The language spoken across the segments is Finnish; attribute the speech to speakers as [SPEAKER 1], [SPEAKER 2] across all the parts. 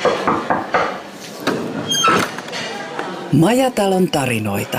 [SPEAKER 1] Majatalon tarinoita.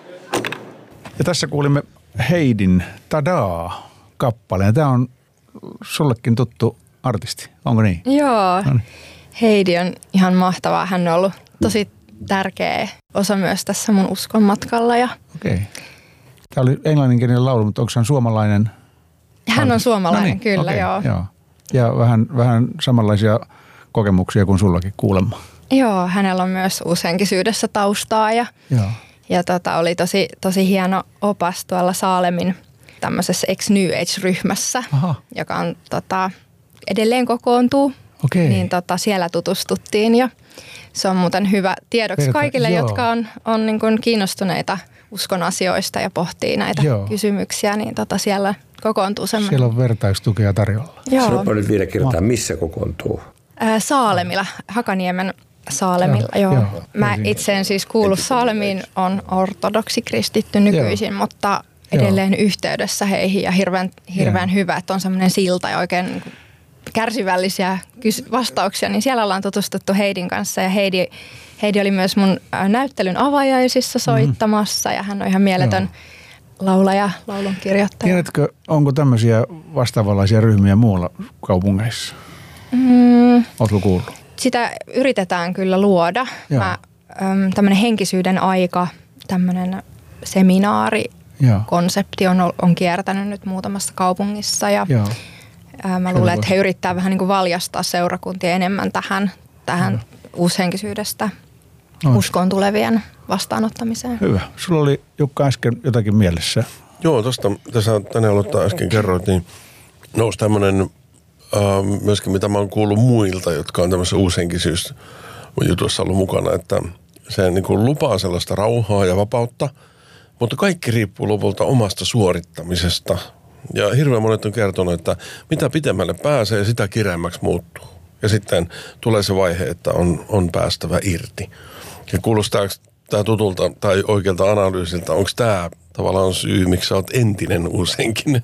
[SPEAKER 2] Ja tässä kuulimme Heidin Tadaa-kappaleen. Tämä on sullekin tuttu artisti, onko niin?
[SPEAKER 3] Joo, no niin. Heidi on ihan mahtavaa. Hän on ollut tosi tärkeä osa myös tässä mun uskon matkalla.
[SPEAKER 2] Okei. Tämä oli englanninkielinen laulu, mutta onko hän suomalainen?
[SPEAKER 3] Hän on suomalainen, no niin, kyllä,
[SPEAKER 2] okay,
[SPEAKER 3] joo.
[SPEAKER 2] Ja vähän samanlaisia kokemuksia kuin sullakin kuulemma.
[SPEAKER 3] Joo, hänellä on myös uushenkisyydessä taustaa ja oli tosi hieno opas tuolla Saalemin tämmöisessä Ex-New Age-ryhmässä, joka on edelleen kokoontuu.
[SPEAKER 2] Okei.
[SPEAKER 3] Niin siellä tutustuttiin ja se on muuten hyvä tiedoksi kaikille, jotka on niin kuin kiinnostuneita uskon asioista ja pohtii näitä kysymyksiä, niin siellä kokoontuu semmoinen.
[SPEAKER 2] Siellä on vertaistukea tarjolla.
[SPEAKER 4] Sanopa nyt vielä kertaa, missä kokoontuu?
[SPEAKER 3] Saalemilla, Hakaniemen Saalemilla, joo. Mä itse en siis kuulu Saalemiin, on ortodoksi kristitty nykyisin, mutta edelleen yhteydessä heihin ja hirveän hyvä, että on semmoinen silta ja oikein kärsivällisiä vastauksia, niin siellä ollaan tutustuttu Heidin kanssa ja Heidi oli myös mun näyttelyn avajaisissa soittamassa ja hän on ihan mieletön laulaja, laulun kirjoittaja.
[SPEAKER 2] Tiedätkö, onko tämmöisiä vastaavanlaisia ryhmiä muualla kaupungeissa? Oletko kuullut?
[SPEAKER 3] Sitä yritetään kyllä luoda. Tämmöinen henkisyyden aika, tämmöinen seminaarikonsepti on kiertänyt nyt muutamassa kaupungissa ja mä luulen, että he yrittää vähän niin kuin valjastaa seurakuntia enemmän tähän uushenkisyydestä uskoon tulevien vastaanottamiseen.
[SPEAKER 2] Hyvä. Sulla oli Jukka äsken jotakin mielessä.
[SPEAKER 5] Joo, tässä tänne aloittaa äsken kerroit, niin nousi tämmöinen myöskin, mitä mä oon kuullut muilta, jotka on tämmöisessä uushenkisyys jutussa ollut mukana, että se niin kuin lupaa sellaista rauhaa ja vapautta, mutta kaikki riippuu lopulta omasta suorittamisesta. Ja hirveän monet on kertonut, että mitä pitemmälle pääsee, sitä kireemmäksi muuttuu. Ja sitten tulee se vaihe, että on päästävä irti. Ja kuulostaako tämä tutulta tai oikealta analyysiltä, onko tämä tavallaan syy, miksi sä oot entinen uushenkinen?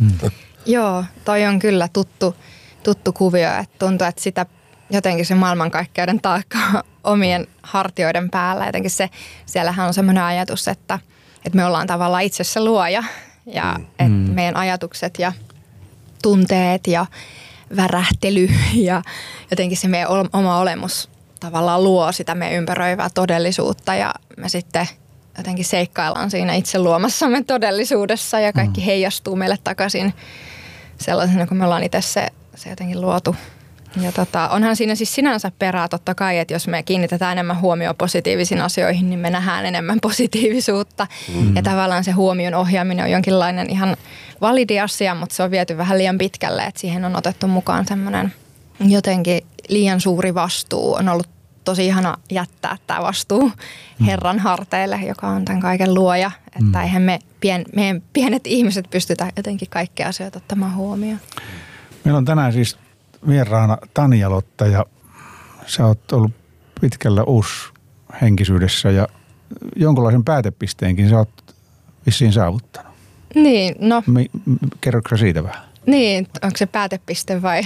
[SPEAKER 3] Joo, toi on kyllä tuttu kuvio, että tuntuu, että sitä jotenkin se maailmankaikkeuden taakka omien hartioiden päällä. Jotenkin siellähän on semmoinen ajatus, että me ollaan tavallaan itse se luoja ja että meidän ajatukset ja tunteet ja värähtely ja jotenkin se meidän oma olemus tavallaan luo sitä meidän ympäröivää todellisuutta ja me sitten jotenkin seikkaillaan siinä itse luomassamme todellisuudessa ja kaikki heijastuu meille takaisin sellaisena, kun me ollaan itse se jotenkin luotu. Ja onhan siinä siis sinänsä perää totta kai, että jos me kiinnitetään enemmän huomioon positiivisiin asioihin, niin me nähdään enemmän positiivisuutta. Ja tavallaan se huomion ohjaaminen on jonkinlainen ihan validi asia, mutta se on viety vähän liian pitkälle, että siihen on otettu mukaan semmoinen jotenkin liian suuri vastuu. On ollut tosi ihana jättää tämä vastuu Herran harteille, joka on tämän kaiken luoja. Että eihän meidän pienet ihmiset pystytä jotenkin kaikkia asioita ottamaan huomioon.
[SPEAKER 2] Meillä on tänään siis vieraana Tanja-Lotta ja sä oot ollut pitkällä uushenkisyydessä ja jonkinlaisen päätepisteenkin sä oot vissiin saavuttanut.
[SPEAKER 3] Niin, no.
[SPEAKER 2] Kerroksä siitä vähän?
[SPEAKER 3] Niin, onko se päätepiste vai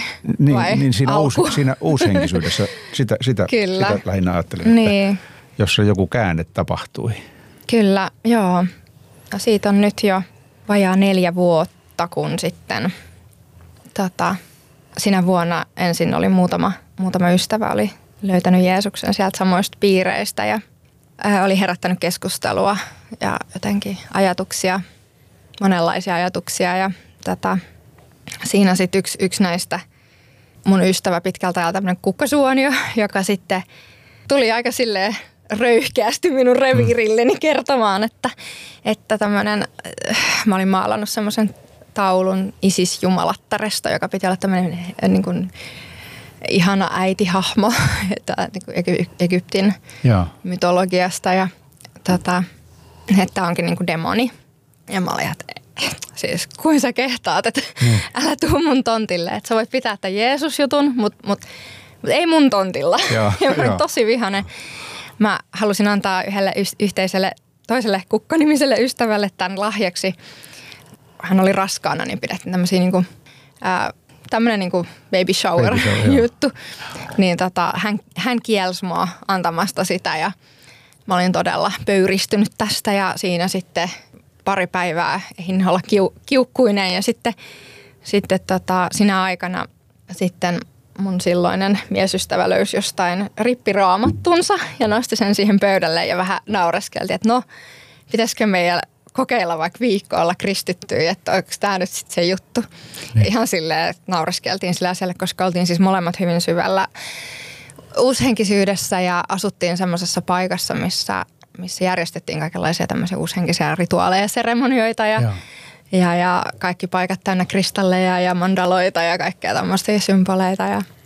[SPEAKER 2] siinä uushenkisyydessä, sitä lähinnä ajattelin, niin. Että jossa joku käänne tapahtui. Kyllä, joo. No siitä on nyt jo vajaa 4 vuotta, kun sitten sinä vuonna ensin oli muutama ystävä oli löytänyt Jeesuksen sieltä samoista piireistä ja oli herättänyt keskustelua ja jotenkin ajatuksia, monenlaisia ajatuksia ja siinä sitten yksi näistä mun ystävä pitkältä ajalta tämmöinen kukkasuonio, joka sitten tuli aika silleen röyhkeästi minun reviirilleni kertomaan, että tämmöinen, mä olin maalannut semmoisen taulun Isis-jumalattaresta, joka piti olla tämmöinen niin kuin ihana äitihahmo niin Egyptin mytologiasta ja että onkin niin kuin demoni. Ja mä olin, että siis kuin sä kehtaat, että älä tuu mun tontille, että sä voit pitää tämän Jeesus-jutun, mutta ei mun tontilla. Ja mä olin tosi vihainen. Mä halusin antaa yhdelle yhteiselle toiselle kukkanimiselle ystävälle tämän lahjaksi. Hän oli raskaana, niin pidettiin tämmöisiä niin kuin, tämmöinen niin kuin baby shower juttu. Niin hän kielsi mua antamasta sitä ja mä olin todella pöyristynyt tästä ja siinä sitten pari päivää ehdin olla kiukkuinen ja sitten sinä aikana sitten mun silloinen miesystävä löysi jostain rippiraamattunsa ja nosti sen siihen pöydälle ja vähän naureskeltiin, että no, pitäisikö meidän kokeilla vaikka viikko olla kristittyjä, että onko tämä nyt sitten se juttu. Niin. Ihan silleen, että naureskeltiin sillä asialle, koska oltiin siis molemmat hyvin syvällä uushenkisyydessä ja asuttiin semmoisessa paikassa, missä järjestettiin kaikenlaisia tämmöisiä uushenkisiä rituaaleja ja seremonioita ja kaikki paikat täynnä kristalleja ja mandaloita ja kaikkea tämmöisiä symboleita.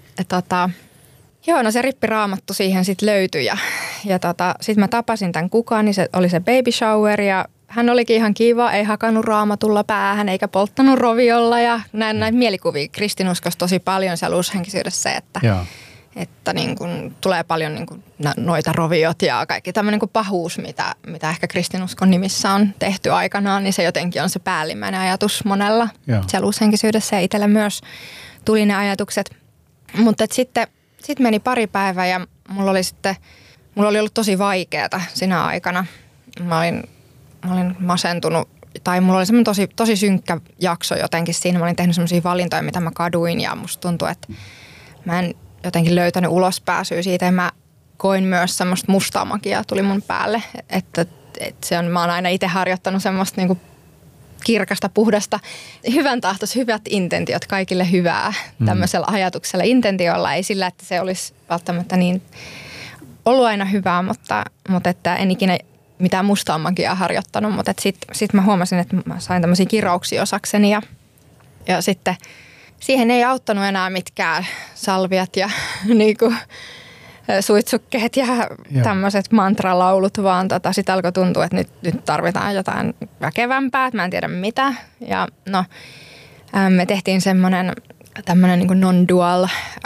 [SPEAKER 2] No se rippiraamattu siihen sitten löytyi ja sitten mä tapasin tämän kukaan, niin se oli se baby shower ja hän olikin ihan kiva, ei hakannut raamatulla päähän eikä polttanut roviolla ja näin mielikuvia kristinuskossa tosi paljon siellä uushenkisyydessä, että niin kun tulee paljon niin kun noita roviot ja kaikki tämmöinen niin kun pahuus, mitä ehkä kristinuskon nimissä on tehty aikanaan, niin se jotenkin on se päällimmäinen ajatus monella siellä uushenkisyydessä ja itsellä myös tuli ne ajatukset. Mutta sitten meni pari päivää ja mulla oli ollut tosi vaikeaa siinä aikana. Mä olin masentunut tai mulla oli semmoinen tosi synkkä jakso jotenkin siinä. Mä olin tehnyt semmoisia valintoja, mitä mä kaduin ja musta tuntui, että mä en jotenkin löytänyt ulospääsyä siitä ja mä koin myös semmoista mustaa magiaa tuli mun päälle. Että mä oon aina itse harjoittanut semmoista niinku kirkasta, puhdasta, hyvän tahtois, hyvät intentiot, kaikille hyvää tämmöisellä ajatuksella, intentiolla. Ei sillä, että se olisi välttämättä niin ollut aina hyvää, mutta että en ikinä mitään mustaa magiaa harjoittanut. Mutta sitten mä huomasin, että mä sain tämmöisiä kirouksia osakseni ja sitten siihen ei auttanut enää mitkään salviat ja niinku suitsukkeet ja tämmöiset mantralaulut, vaan sitä alkoi tuntua, että nyt tarvitaan jotain väkevämpää, että mä en tiedä mitä. Ja no, me tehtiin tämmöinen niin non-dual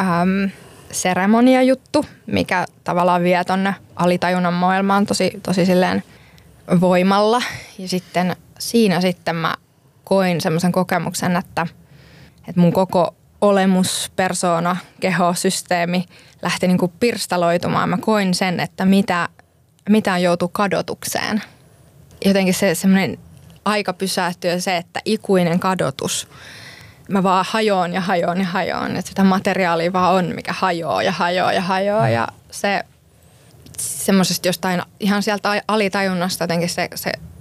[SPEAKER 2] seremonia-juttu, mikä tavallaan vie tonne alitajunnan maailmaan tosi silleen voimalla. Ja sitten siinä mä koin semmoisen kokemuksen, että mun koko olemus, persoona, keho, systeemi lähti niin kuin pirstaloitumaan. Mä koin sen, että mitä joutuu kadotukseen. Jotenkin se semmoinen aika pysähtyy ja se, että ikuinen kadotus. Mä vaan hajoon ja hajoon ja hajoon. Että sitä materiaalia vaan on, mikä hajoaa ja hajoaa ja hajoaa. Ja se semmoisesta jostain ihan sieltä alitajunnasta jotenkin se